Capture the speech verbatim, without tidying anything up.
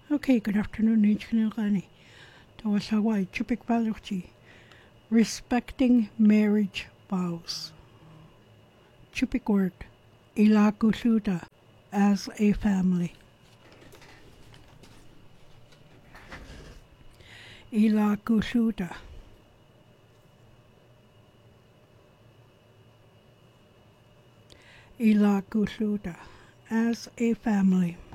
Okay, good afternoon, Nichkanilani. Tawasawai, Chupik Baluchi. Respecting marriage vows. Chupik word. Ilakusuta, as a family. Ilakusuta. Ilakusuta, as a family.